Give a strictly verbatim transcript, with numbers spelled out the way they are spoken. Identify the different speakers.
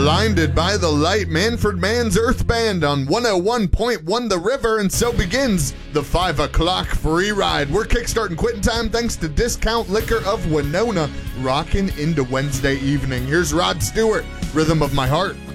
Speaker 1: Blinded by the Light, Manfred Mann's Earth Band on one oh one point one The River, and so begins the five o'clock free ride. We're kickstarting quitting time thanks to Discount Liquor of Winona, rocking into Wednesday evening. Here's Rod Stewart, Rhythm of My Heart.